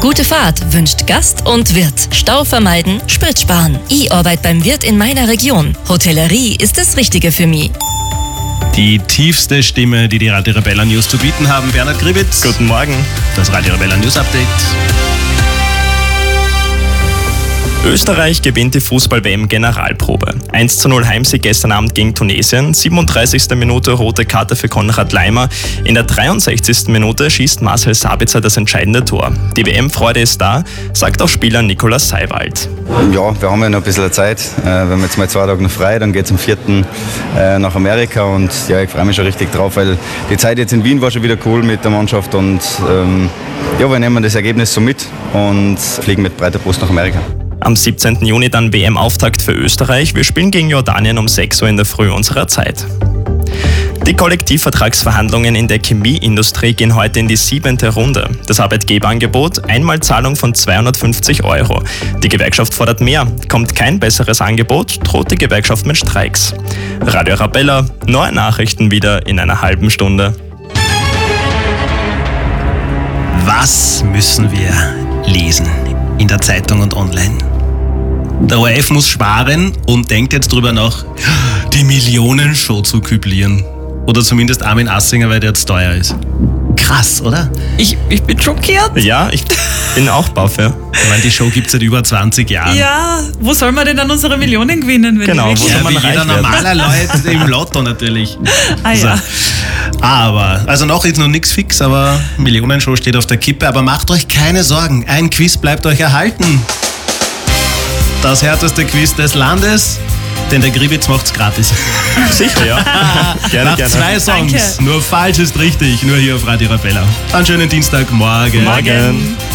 Gute Fahrt wünscht Gast und Wirt. Stau vermeiden, Sprit sparen. E-Arbeit beim Wirt in meiner Region. Hotellerie ist das Richtige für mich. Die tiefste Stimme, die Radio Arabella News zu bieten haben, Bernhard Gribitz. Guten Morgen. Das Radio Arabella News Update. Österreich gewinnt die Fußball-WM-Generalprobe. 1:0 Heimsieg gestern Abend gegen Tunesien, 37. Minute rote Karte für Konrad Laimer. In der 63. Minute schießt Marcel Sabitzer das entscheidende Tor. Die WM-Freude ist da, sagt auch Spieler Nikolaus Seiwald. Ja, wir haben ja noch ein bisschen Zeit. Wir haben jetzt mal 2 Tage noch frei, dann geht es am 4. nach Amerika und ja, ich freue mich schon richtig drauf, weil die Zeit jetzt in Wien war schon wieder cool mit der Mannschaft und ja, wir nehmen das Ergebnis so mit und fliegen mit breiter Brust nach Amerika. Am 17. Juni dann WM-Auftakt für Österreich. Wir spielen gegen Jordanien um 6 Uhr in der Früh unserer Zeit. Die Kollektivvertragsverhandlungen in der Chemieindustrie gehen heute in die 7. Runde. Das Arbeitgeberangebot, Einmalzahlung von 250 €. Die Gewerkschaft fordert mehr. Kommt kein besseres Angebot, droht die Gewerkschaft mit Streiks. Radio Arabella, neue Nachrichten wieder in einer halben Stunde. Was müssen wir lesen in der Zeitung und online? Der ORF muss sparen und denkt jetzt drüber nach, die Millionenshow zu küblieren. Oder zumindest Armin Assinger, weil der jetzt teuer ist. Krass, oder? Ich bin schockiert. Ja, ich bin auch baff, ja. Ich meine, die Show gibt es seit über 20 Jahren. Ja, wo soll man denn dann unsere Millionen gewinnen? Wenn Genau, die wo Ja, soll man wie reich jeder werden? normaler Leute im Lotto natürlich. Ja. Aber, also noch ist noch nichts fix, aber Millionenshow steht auf der Kippe. Aber macht euch keine Sorgen, ein Quiz bleibt euch erhalten. Das härteste Quiz des Landes, denn der Gribitz macht's gratis. Sicher, ja. Gerne, Nach gerne. 2 Songs, Danke. nur falsch ist richtig, nur hier auf Radio Arabella. Einen schönen Dienstagmorgen. Morgen.